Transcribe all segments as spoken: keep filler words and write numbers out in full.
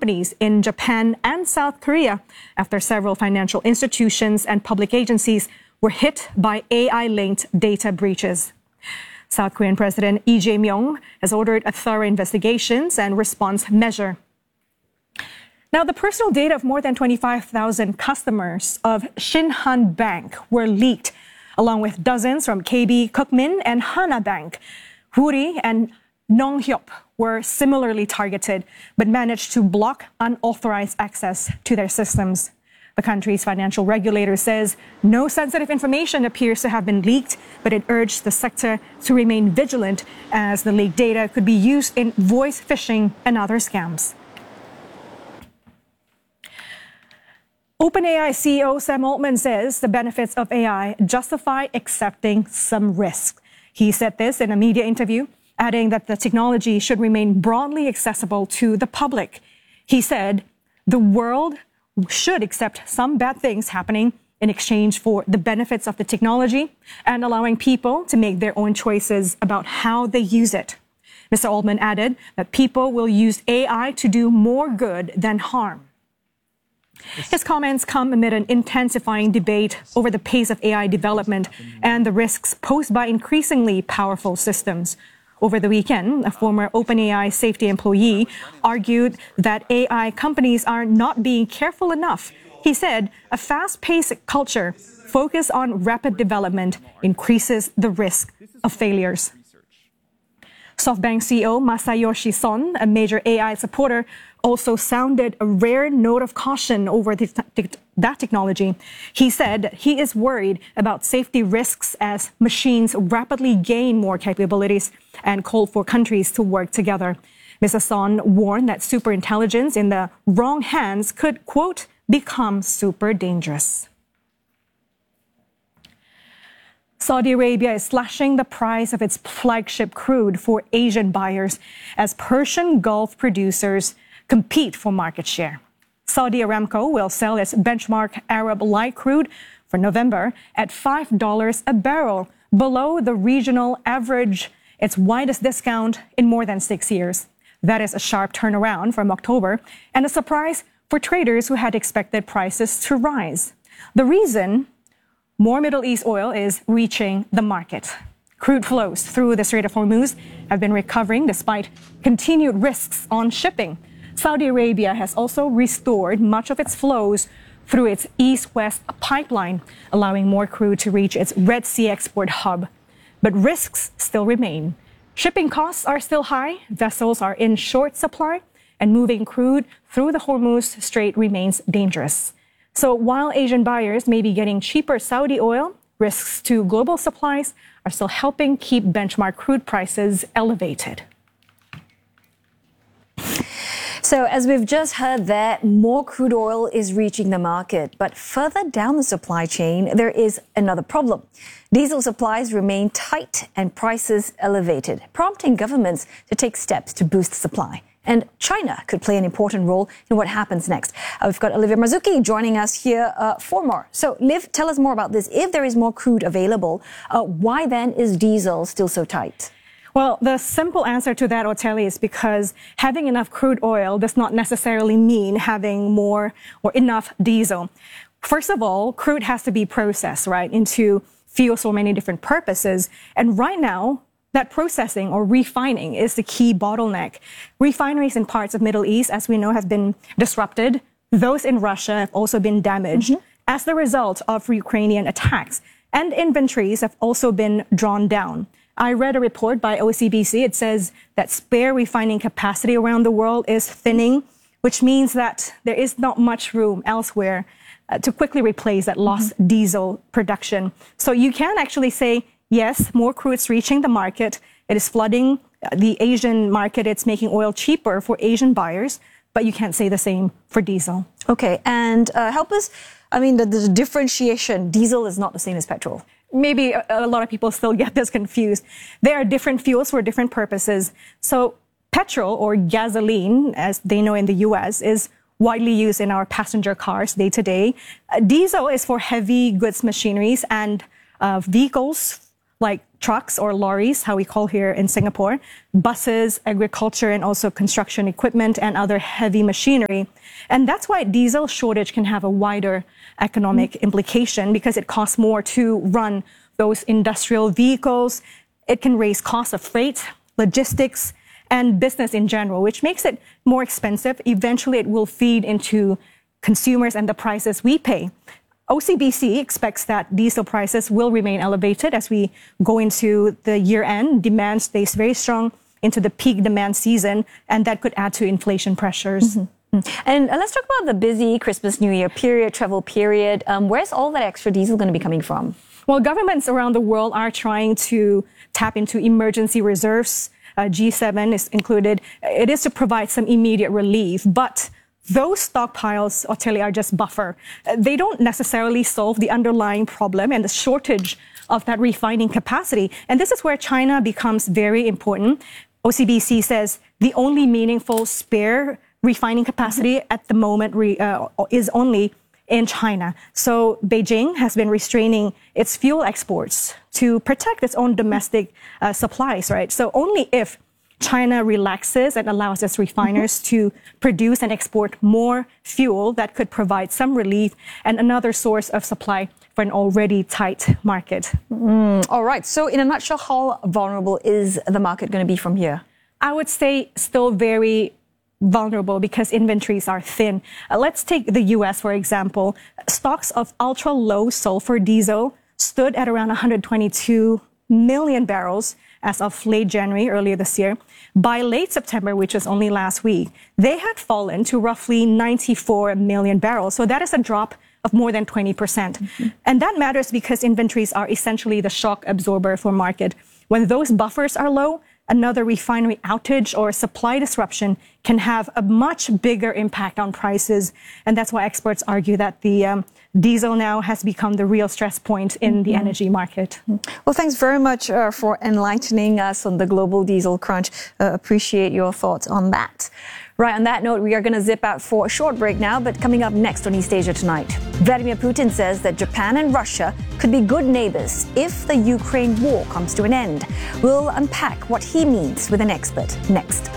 companies in Japan and South Korea after several financial institutions and public agencies were hit by A I-linked data breaches. South Korean President Lee Jae-myung has ordered a thorough investigations and response measure. Now, the personal data of more than twenty-five thousand customers of Shinhan Bank were leaked, along with dozens from K B Kookmin and Hana Bank. Woori and Nonghyop were similarly targeted, but managed to block unauthorized access to their systems. The country's financial regulator says no sensitive information appears to have been leaked, but it urged the sector to remain vigilant as the leaked data could be used in voice phishing and other scams. OpenAI C E O Sam Altman says the benefits of A I justify accepting some risk. He said this in a media interview, adding that the technology should remain broadly accessible to the public. He said the world should accept some bad things happening in exchange for the benefits of the technology and allowing people to make their own choices about how they use it. Mister Altman added that people will use A I to do more good than harm. His comments come amid an intensifying debate over the pace of A I development and the risks posed by increasingly powerful systems. Over the weekend, a former OpenAI safety employee argued that A I companies are not being careful enough. He said a fast-paced culture focused on rapid development increases the risk of failures. SoftBank C E O Masayoshi Son, a major A I supporter, also sounded a rare note of caution over the, that technology. He said that he is worried about safety risks as machines rapidly gain more capabilities and called for countries to work together. Mister Son warned that superintelligence in the wrong hands could, quote, become super dangerous. Saudi Arabia is slashing the price of its flagship crude for Asian buyers as Persian Gulf producers compete for market share. Saudi Aramco will sell its benchmark Arab light crude for November at five dollars a barrel, below the regional average, its widest discount in more than six years. That is a sharp turnaround from October and a surprise for traders who had expected prices to rise. The reason? More Middle East oil is reaching the market. Crude flows through the Strait of Hormuz have been recovering despite continued risks on shipping. Saudi Arabia has also restored much of its flows through its east-west pipeline, allowing more crude to reach its Red Sea export hub. But risks still remain. Shipping costs are still high, vessels are in short supply, and moving crude through the Hormuz Strait remains dangerous. So while Asian buyers may be getting cheaper Saudi oil, risks to global supplies are still helping keep benchmark crude prices elevated. So as we've just heard there, more crude oil is reaching the market. But further down the supply chain, there is another problem. Diesel supplies remain tight and prices elevated, prompting governments to take steps to boost supply. And China could play an important role in what happens next. Uh, we've got Olivia Marzuki joining us here uh, for more. So, Liv, tell us more about this. If there is more crude available, uh, why then is diesel still so tight? Well, the simple answer to that, Oteli, is because having enough crude oil does not necessarily mean having more or enough diesel. First of all, crude has to be processed, right, into fuels for many different purposes. And right now, that processing or refining is the key bottleneck. Refineries in parts of Middle East, as we know, have been disrupted. Those in Russia have also been damaged mm-hmm. as the result of Ukrainian attacks. And inventories have also been drawn down. I read a report by O C B C. It says that spare refining capacity around the world is thinning, which means that there is not much room elsewhere uh, to quickly replace that lost mm-hmm. diesel production. So you can actually say, yes, more crude is reaching the market. It is flooding the Asian market. It's making oil cheaper for Asian buyers, but you can't say the same for diesel. Okay, and uh, help us, I mean, the, the differentiation, diesel is not the same as petrol. Maybe a, a lot of people still get this confused. There are different fuels for different purposes. So petrol or gasoline, as they know in the U S, is widely used in our passenger cars day to day. Uh, diesel is for heavy goods machineries and uh, vehicles like trucks or lorries, how we call here in Singapore, buses, agriculture, and also construction equipment and other heavy machinery. And that's why diesel shortage can have a wider economic mm. implication, because it costs more to run those industrial vehicles. It can raise costs of freight, logistics, and business in general, which makes it more expensive. Eventually, it will feed into consumers and the prices we pay. O C B C expects that diesel prices will remain elevated as we go into the year-end. Demand stays very strong into the peak demand season, and that could add to inflation pressures. Mm-hmm. And let's talk about the busy Christmas, New Year period, travel period. Um, where's all that extra diesel going to be coming from? Well, governments around the world are trying to tap into emergency reserves. Uh, G seven is included. It is to provide some immediate relief, but those stockpiles, Ottilie, are just buffer. They don't necessarily solve the underlying problem and the shortage of that refining capacity. And this is where China becomes very important. O C B C says the only meaningful spare refining capacity at the moment re, uh, is only in China. So Beijing has been restraining its fuel exports to protect its own domestic uh, supplies, right? So only if China relaxes and allows its refiners mm-hmm. to produce and export more fuel, that could provide some relief and another source of supply for an already tight market. Mm, all right. So in a nutshell, how vulnerable is the market going to be from here? I would say still very vulnerable because inventories are thin. Uh, let's take the U S, for example. Stocks of ultra-low sulfur diesel stood at around one hundred twenty-two million barrels as of late January, earlier this year. By late September, which was only last week, they had fallen to roughly ninety-four million barrels. So that is a drop of more than twenty percent. Mm-hmm. And that matters because inventories are essentially the shock absorber for market. When those buffers are low, another refinery outage or supply disruption can have a much bigger impact on prices. And that's why experts argue that the um, diesel now has become the real stress point in mm-hmm. the energy market. Well, thanks very much uh, for enlightening us on the global diesel crunch. Uh, appreciate your thoughts on that. Right, on that note, we are going to zip out for a short break now, but coming up next on East Asia Tonight, Vladimir Putin says that Japan and Russia could be good neighbors if the Ukraine war comes to an end. We'll unpack what he means with an expert next.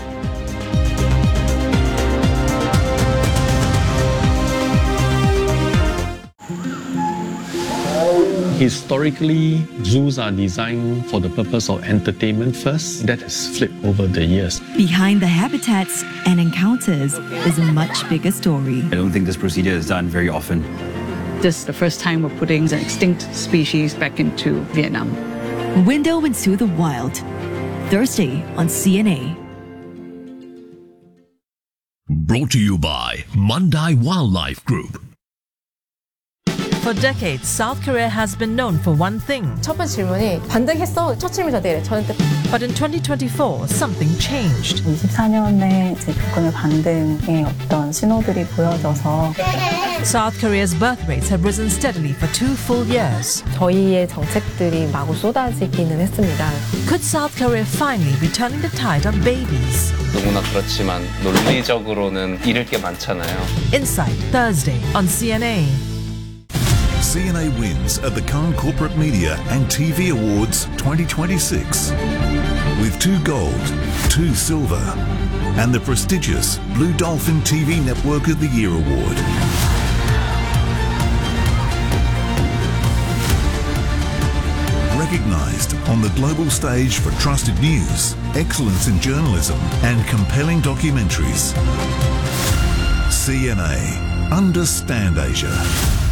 Historically, zoos are designed for the purpose of entertainment first. That has flipped over the years. Behind the habitats and encounters is a much bigger story. I don't think this procedure is done very often. This is the first time we're putting an extinct species back into Vietnam. Window into the Wild, Thursday on C N A. Brought to you by Mandai Wildlife Group. For decades, South Korea has been known for one thing. 첫 번째 질문이 반등했어? 첫 질문이 네, 저는 But in twenty twenty-four, something changed. 이십사 년에 제 국군의 반등의 어떤 신호들이 보여져서 South Korea's birth rates have risen steadily for two full years. 저희의 정책들이 마구 쏟아지기는 했습니다. Could South Korea finally be turning the tide on babies? 너무나 그렇지만 논리적으로는 잃을 게 많잖아요. Insight, Thursday on C N A. C N A wins at the Cannes Corporate Media and T V Awards twenty twenty-six with two gold, two silver, and the prestigious Blue Dolphin T V Network of the Year Award. Recognized on the global stage for trusted news, excellence in journalism, and compelling documentaries. C N A. Understand Asia.